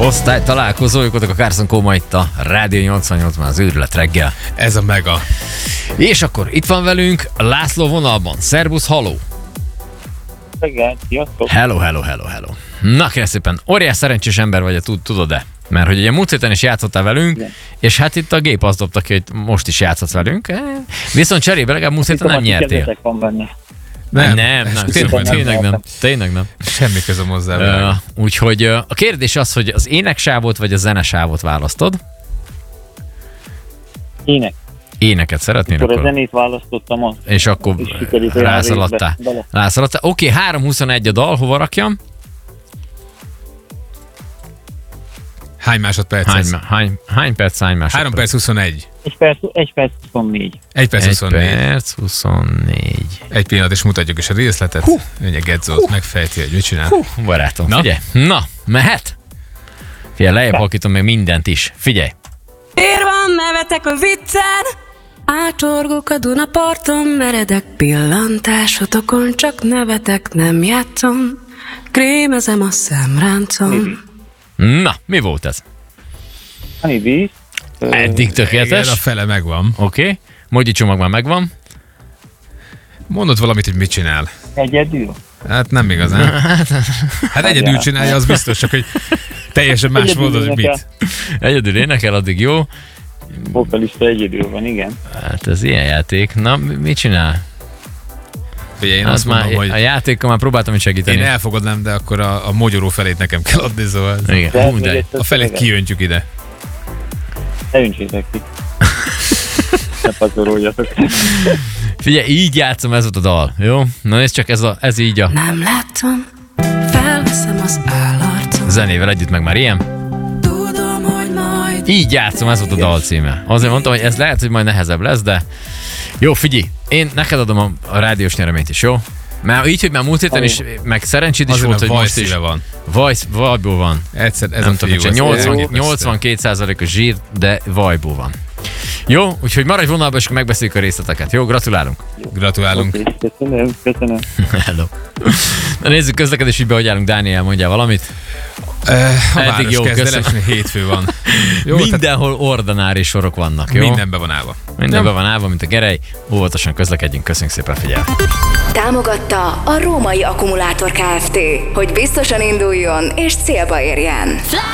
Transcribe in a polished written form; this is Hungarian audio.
Osztály találkozójukat a Carson Koma itt a Rádió 88-ban az őrület reggel. Ez a mega. És akkor itt van velünk László vonalban. Szervusz, haló! Reggel, sziasztok! Hello. Na kérlek szépen, óriás szerencsés ember vagy, tudod-e? Mert hogy ugye múlt héten is játszottál velünk, igen. És hát itt a gép azt dobta ki, hogy most is játszhatsz velünk. Viszont cserébe legalább múlt héten nem nyertél. Van benne. Nem, tényleg nem. Semmi közöm hozzá. Úgyhogy a kérdés az, hogy az éneksávot vagy a zenesávot választod? Éneket szeretnél? Akkor a zenét választottam. És akkor rászaladtál. Oké, 3:21 a dal, hova rakjam? Hány másodperc? Hány perc, hány másodperc? 3 perc 21. 1 perc 24. 1 perc 24. 1 perc 24. Egy pillanat, és mutatjuk is a részletet. Ugye Gedzót megfejti, hogy mit csinál. Barátom, figyelj. Na, mehet? Figyelj, lejjebb halkítom még mindent is. Figyelj. Miért van, nevetek a viccen? Ácsorgok a Dunaparton, meredek pillantásotokon, csak nevetek, nem játszom. Krémezem a szemráncom. Na, mi volt ez? Honeybee. Eddig tökéletes. Igen, a fele megvan. Oké. Mogyi csomag már megvan. Mondod valamit, hogy mit csinál. Egyedül? Hát nem igazán. Hát egyedül csinálja, az biztos, csak hogy teljesen más mondod, hogy mit. Egyedül énekel, addig jó. Vokalista egyedül van, igen. Hát ez ilyen játék. Na, mit csinál? Figyelj, én azt mondom, hogy a játékkal már próbáltam is segíteni. Én elfogadnám, de akkor a mogyoró felét nekem kell adni, szóval. Igen. A felét kiöntjük ide. Ne öntsétek ki. Ne pazaroljatok. Figyelj, így játszom, ez volt a dal, jó? Na nézd csak, ez így a... Nem látom, felveszem az állarcom. Zenével együtt meg már ilyen. Tudom, hogy majd... Így játszom, ez volt a dal címe. Azért mondtam, hogy ez lehet, hogy majd nehezebb lesz, de... Jó, figyelj, én neked adom a rádiós nyereményt is, jó? Mert így, hogy már múlt héten is, meg szerencséd is volt, hogy most is... van. Vajból van. Egyszer, ez nem a fiú. 82%-os zsír, de vajból van. Jó, úgyhogy maradj vonalba, és megbeszéljük a részleteket. Jó, gratulálunk. Gratulálunk. Köszönöm. Hello. Na nézzük közlekedésügybe, hogy állunk. Dániel, mondjál valamit? A város kezd elesni, hétfő van. Jó, mindenhol ordinári sorok vannak, jó? Mindenbe van állva. Mindenbe van állva, mint a gerej. Óvatosan közlekedjünk. Köszönjük szépen, figyelmet. Támogatta a Római Akkumulátor Kft., hogy biztosan induljon és célba érjen.